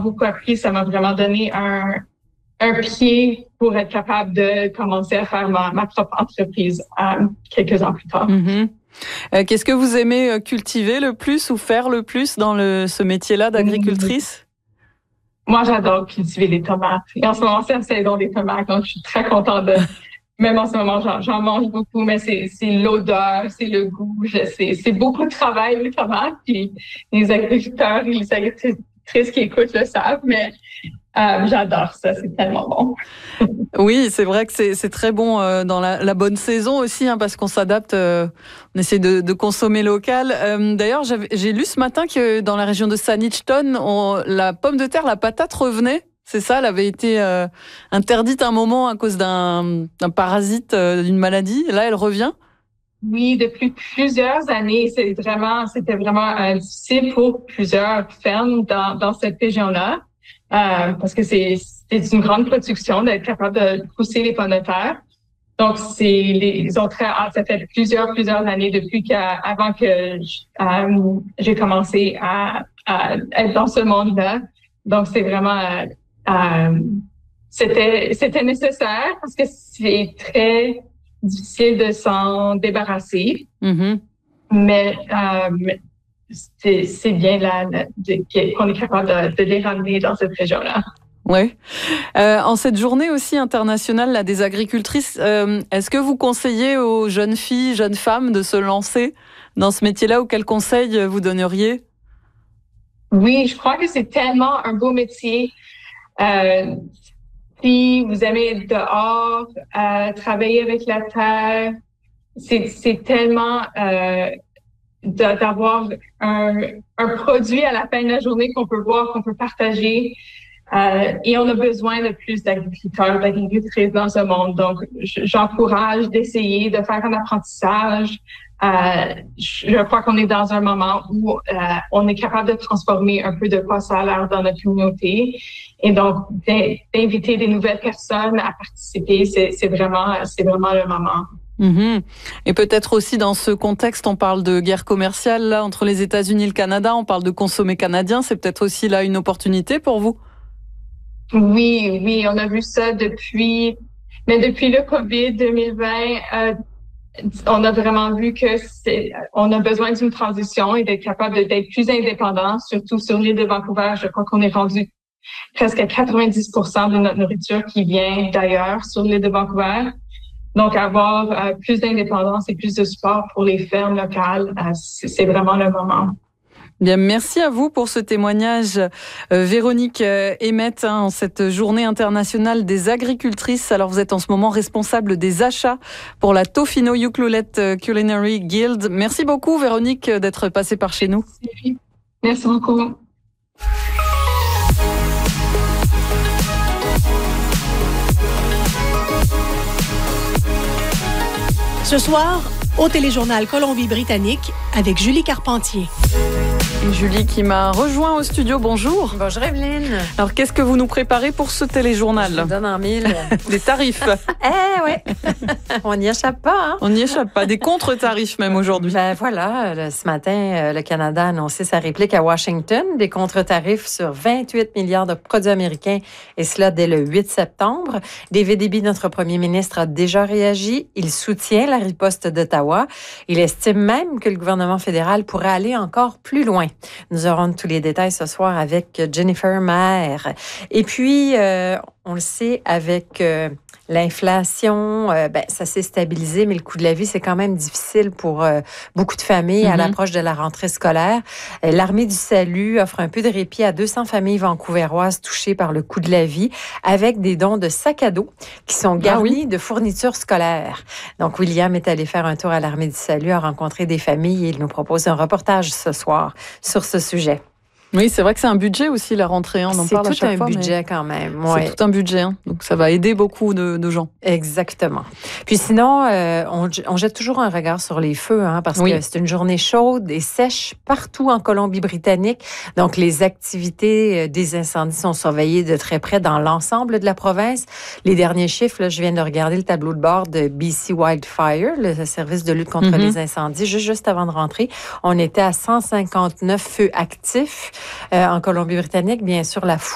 beaucoup appris. Ça m'a vraiment donné un pied pour être capable de commencer à faire ma propre entreprise quelques ans plus tard. Mm-hmm. Qu'est-ce que vous aimez cultiver le plus ou faire le plus dans ce métier-là d'agricultrice? Moi, j'adore cultiver les tomates. Et en ce moment, c'est la saison des tomates, donc je suis très contente de... Même en ce moment, j'en mange beaucoup, mais c'est l'odeur, c'est le goût. C'est beaucoup de travail, les tomates. Puis les agriculteurs et les agricultrices qui écoutent le savent, mais j'adore ça. C'est tellement bon. Oui, c'est vrai que c'est très bon dans la bonne saison aussi, hein, parce qu'on s'adapte, on essaie de consommer local. D'ailleurs, j'ai lu ce matin que dans la région de Saanich-Ton, la pomme de terre, la patate revenait. C'est ça, elle avait été interdite un moment à cause d'un parasite, d'une maladie. Là, elle revient. Oui, depuis plusieurs années, c'était vraiment difficile pour plusieurs fermes dans cette région-là, parce que c'est une grande production d'être capable de pousser les pommes de terre. Donc, ils ont ça fait plusieurs années avant que j'ai commencé à être dans ce monde-là. Donc, c'est vraiment c'était nécessaire parce que c'est très difficile de s'en débarrasser. Mm-hmm. Mais c'est bien qu'on est capable de les ramener dans cette région-là. Oui. En cette journée aussi internationale là, des agricultrices, est-ce que vous conseillez aux jeunes filles, jeunes femmes de se lancer dans ce métier-là ou quels conseils vous donneriez? Oui, je crois que c'est tellement un beau métier. Si vous aimez être dehors, travailler avec la terre, c'est tellement d'avoir un produit à la fin de la journée qu'on peut voir, qu'on peut partager. Et on a besoin de plus d'agriculteurs, d'agricultrices dans ce monde. Donc, j'encourage d'essayer de faire un apprentissage. Je crois qu'on est dans un moment où on est capable de transformer un peu de quoi ça a l'air dans notre communauté. Et donc, d'inviter des nouvelles personnes à participer, c'est vraiment le moment. Mmh. Et peut-être aussi dans ce contexte, on parle de guerre commerciale là, entre les États-Unis et le Canada, on parle de consommer canadien, c'est peut-être aussi là une opportunité pour vous? Oui, on a vu ça depuis le COVID 2020, on a vraiment vu que on a besoin d'une transition et d'être capable d'être plus indépendant, surtout sur l'île de Vancouver. Je crois qu'on est rendu presque à 90% de notre nourriture qui vient d'ailleurs sur l'île de Vancouver. Donc, avoir plus d'indépendance et plus de support pour les fermes locales, c'est vraiment le moment. Bien, merci à vous pour ce témoignage, Véronique Emmett, en cette journée internationale des agricultrices. Alors, vous êtes en ce moment responsable des achats pour la Tofino Ucluelet Culinary Guild. Merci beaucoup, Véronique, d'être passée par chez nous. Merci beaucoup. Ce soir, au Téléjournal Colombie-Britannique avec Julie Carpentier. Julie qui m'a rejoint au studio, bonjour. Bonjour Evelyne. Alors qu'est-ce que vous nous préparez pour ce téléjournal? Je vous donne en mille. Des tarifs. Ouais. On n'y échappe pas, hein? On n'y échappe pas. Des contre-tarifs même aujourd'hui. Ben voilà, ce matin, le Canada a annoncé sa réplique à Washington, des contre-tarifs sur 28 milliards de produits américains, et cela dès le 8 septembre. David Eby, notre premier ministre, a déjà réagi. Il soutient la riposte d'Ottawa. Il estime même que le gouvernement fédéral pourrait aller encore plus loin. Nous aurons tous les détails ce soir avec Jennifer Maher. Et puis, on le sait, avec l'inflation, ça s'est stabilisé, mais le coût de la vie, c'est quand même difficile pour beaucoup de familles à l'approche de la rentrée scolaire. L'Armée du Salut offre un peu de répit à 200 familles vancouveroises touchées par le coût de la vie, avec des dons de sacs à dos qui sont garnis de fournitures scolaires. Donc, William est allé faire un tour à l'Armée du Salut, a rencontré des familles et il nous propose un reportage ce soir sur ce sujet. Oui, c'est vrai que c'est un budget aussi, la rentrée. On en parle à chaque fois. C'est tout un budget quand même. C'est tout un budget. Donc, ça va aider beaucoup de gens. Exactement. Puis sinon, on jette toujours un regard sur les feux, parce que c'est une journée chaude et sèche partout en Colombie-Britannique. Donc, les activités des incendies sont surveillées de très près dans l'ensemble de la province. Les derniers chiffres, là, je viens de regarder le tableau de bord de BC Wildfire, le service de lutte contre les incendies, juste avant de rentrer. On était à 159 feux actifs en Colombie-Britannique. Bien sûr, la